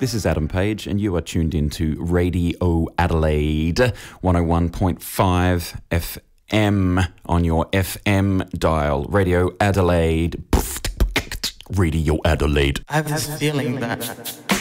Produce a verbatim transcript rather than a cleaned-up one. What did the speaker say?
This is Adam Page, and you are tuned into Radio Adelaide, one oh one point five F M on your F M dial. Radio Adelaide. Radio Adelaide. I have this feeling that